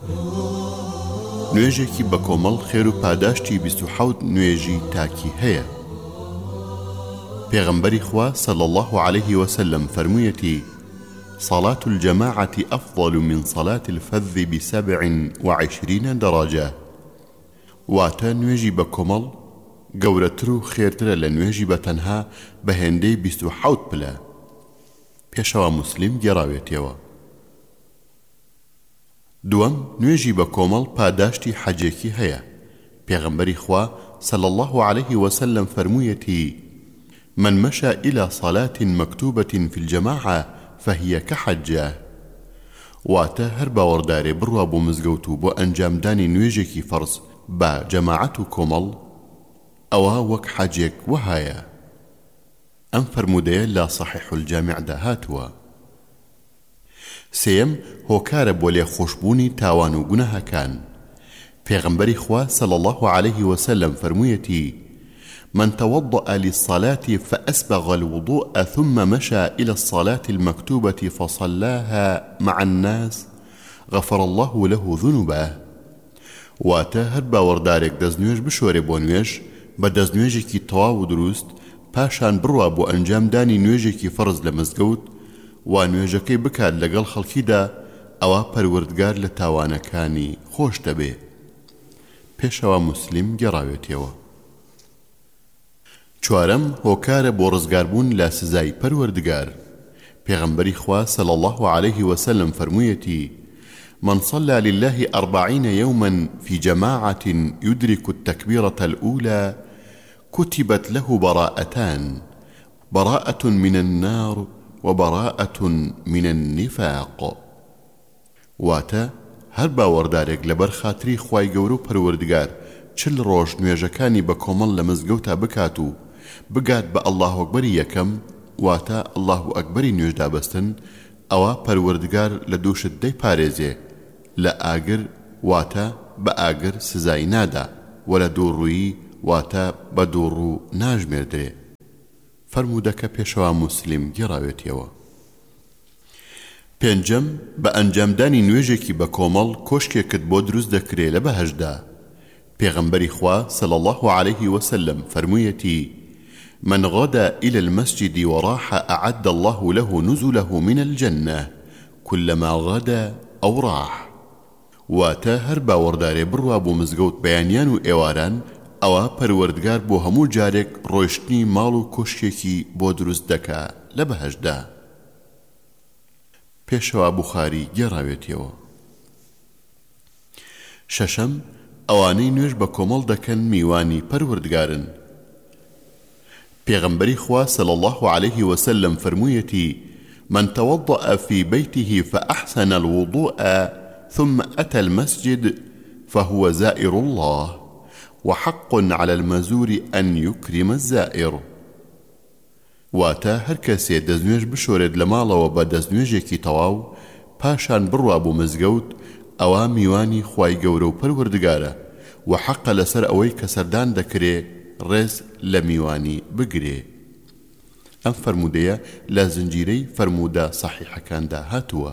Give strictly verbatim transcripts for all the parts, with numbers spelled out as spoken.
نوێژێکی بە کۆمەڵ خێر و پاداشتی بیست و حەوت نوێژی تاکی هەیە. پێغەمبەری خوا صلی الله عليه وسلم فەرموویەتی: صلاة الجماعة أفضل من صلاة الفذ بسبع وعشرين درجة. واتە نوێژی بە کۆمەڵ گەورەتر و خێرترە لە نوێژی بە تەنها بە هێندەی بیست و حەوت پلە. پێشەوە موسلیم گێڕاوێتەوە. دووەم، نوێژی بە کۆمەڵ پاداشتی حەجێکی هەیە. پێغەمبەری خوا صلی الله عليه وسلم فەرموویەتی: من مشى إلى صلاة مكتوبة في الجماعة فهي كحجة. واتە هەر باوەڕدارێ بڕوا بۆ مزگەوت و بۆ ئەنجامدانی نوێژێکی فەرز با جەماعەت و کۆمەڵ، ئەوە وەک حەجێک وهایە. ئەم فەرموودەیە لا صحیح الجامعدا هاتووە. سێیەم، هۆکارە بۆ لێخۆشبوونی تاوان و گوناهەکان. پێغەمبەری خوا صلی الله عليه وسلم فەرموویەتی: من توضأ للصلاة فأسبغ الوضوء ثم مشى إلى الصلاة المكتوبة فصلاها مع الناس غفر الله له ذنوبه. واتە هەر باوەڕدارێک دەستنوێژ بشۆرێ بۆ نوێژ بە دەستنوێژێکی تەواو و دروست، پاشان بڕوا بۆ ئەنجامدانی نوێژێکی فەرز لە مزگەوت و نوێژەکەی بکات لەگەڵ خەڵکیدا، ئەوە پەروەردگار لە تاوانەکانی خۆش دەبێ. پێشەوە موسلیم گێڕاوێتەوە. چوارەم، هۆکارە بۆ ڕزگاربوون لە سزای پەروەردگار. پێغەمبەری خوا صلی الله عليه وسلم فەرموویەتی: من صلى لله أربعين يوما في جماعة يدرك التكبيرة الأولى كتبت له براءتان، براءة من النار وبراءة من النفاق. واتە هەر باوەڕدارێک لەبەر خاتری خوای گەورە و پەروەردگار چل ڕۆژ نوێژەکانی بە کۆمەڵ لە مزگەوتا بکات و بگات بە ئەڵڵاهو ئەکبەری یەکەم، واتە ئەڵڵاهو ئەکبەری نوێژدا بەستن، ئەوە پەروەردگار لە دووشت دەی پارێزێ، لە ئاگر واتە بە ئاگر سزای نادا، و لە دووڕوویی واتە بە دووڕوو ناژمێردرێ. فەرموودەکە پێشەوە موسلیم گێڕاوێتەوە. پێنجەم، بە ئەنجامدانی نوێژێکی بە کۆمەڵ کۆشکێکت بۆ دروست دەکرێ لە بەهەشدا. پێغەمبەری خوا صلی الله عليه وسلم فەرموویەتی: من غدا إلى المسجد وراح أعد الله له نزله من الجنة كلما غدا أو راح. واتە هەر باوەڕدارێ بڕوا بۆ مزگەوت بەیانیان و ئێواران، ئەوە پەروەردگار بۆ هەموو جارێک ڕۆیشتنی ماڵ و کۆشکێکی بۆ دروست دەکا لە بەهەشدا. پێشەوە بوخاری گێڕاوێتەوە. شەشەم، ئەوانەی نوێژ بە کۆمەڵ دەکەن میوانی پەروەردگارن. پێغەمبەری خوا صلی الله عليه وسلم فەرموویەتی: من توضأ في بيته فأحسن الوضوء ثم أتى المسجد فهو زائر الله وحق على المزور أن يكرم الزائر. واتە هەر کەسێ دەستنوێژ بشۆرێت لە ماڵەوە بە دەستنوێژێکی تەواو، پاشان بڕوا بۆ مزگەوت، ئەوە میوانی خوای گەورە و پەروەردگارە و حەقە لەسەر ئەوەی کە سەردان دەکرێ ڕێز لە میوانی بگرێ. ئەم فەرموودەیە لە زنجیرەی فەرموودە سەحیحەکاندا هاتووە.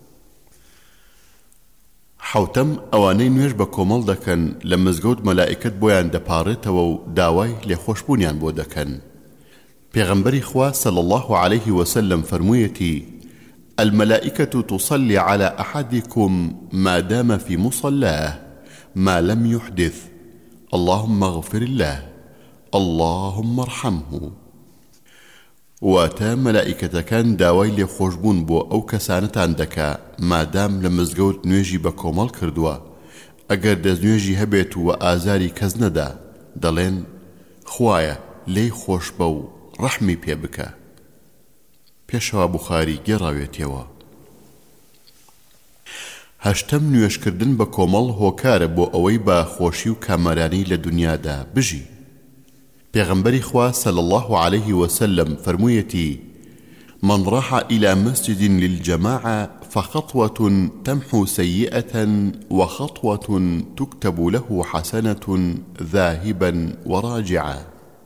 حەوتەم، ئەوانەی نوێژ بە کۆمەڵ دەکەن لە مزگەوت مەلائیکەت بۆیان دەپاڕێتەوە و داوای لێخۆشبوونیان بۆ دەکەن. پێغەمبەری خوا صلی الله عليه وسلم فەرموویەتی: الملائكة تصلي على أحدكم ما دام في مصلاه ما لم يحدث اللهم اغفر له اللهم ارحمه. واتە مەلائیکەتەکان داوای لێخۆشبوون بۆ ئەو کەسانتان دەکا مادام لە مزگەوت نوێژی بە کۆمەڵ کردووە. ئەگەر دەستنوێژی هەبێت و ئازاری کەس نەدا، دەڵێن خوایە لێی خۆش بە و ڕەحمی پێ بکە. پێشەوە بوخاری گێڕاوێتەوە. هەشتەم، نوێژکردن بە کۆمەڵ هۆکارە بۆ ئەوەی بە خۆشی و کامەرانی لە دنیادا بژی. پێغەمبەری خوا صلی الله عليه وسلم فەرموویەتی: من راح إلى مسجد للجماعة فخطوة تمحو سيئة وخطوة تكتب له حسنة ذاهبا وراجعا.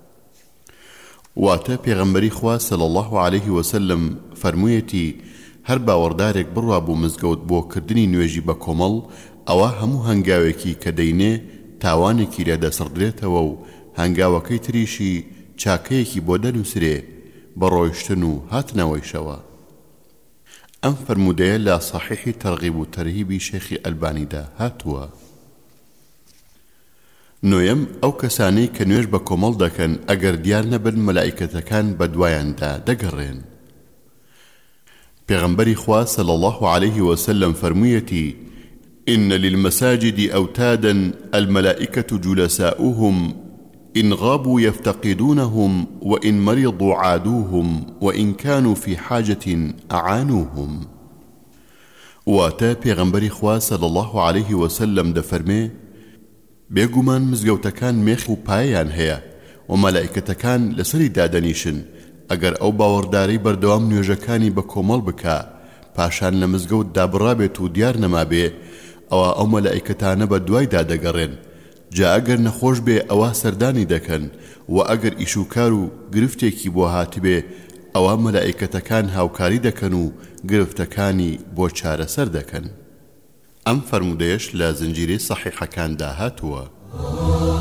واتە پێغەمبەری خوا صلی الله عليه وسلم فەرموویەتی: هەر باوەڕدارێک بڕوا بۆ مزگەوت بۆ کردنی نوێژی بە کۆمەڵ، ئەوە هەموو هەنگاوێکی کە دەینێ تاوانێکی لێدەسڕدرێتەوە و هەنگاوەکەی تریشی چاکەیەکی بۆ دەنووسرێ بە ڕۆیشتن و هاتنەوەیشەوە. ئەم فەرمودەیە لە صحیحی تەرغیب و تەرهیبی شێخی ئەلبانیدا هاتووە. نۆیەم ئەو کەسانەی کە نوێژ بە کۆمەڵ دەکەن ئەگەر دیار نەبن مەلائیکەتەکان بە دوایاندا دەگەڕێن. پێغەمبەری خوا صلی الله عليه وسلم فەرموویەتی: إن للمساجد أوتادا الملائكة جلساؤهم إن غابوا يفتقدونهم وإن مرضوا عادوهم وإن كانوا في حاجة أعانوهم. واتا پیغمبری خوا صلی الله عليه وسلم دفرمي بێگومان مزگەوتەکان مێخ و پایان هەیە و مەلائیکەتەکان لەسەری دادەنیشن ئەگەر ئەو باوەڕدارەی بەردەوام نوێژەکانی بە کۆمەڵ بکا پاشان لە مزگەوت دابڕابێت و دیار نەمابێ ئەوە ئەو مەلائیکەتانە بە دوایدا دەگەڕێن. جا ئەگەر نەخۆش بێ ئەوە سەردانی دەکەن و ئەگەر ئیشوکار و گرفتێکی بۆ هاتبێ ئەوە مەلائیکەتەکان هاوکاری دەکەن و گرفتەکانی بۆ چارەسەر دەکەن. ئەم فەرمودەیەش لە زنجیرەی سەحیحەکاندا هاتووە.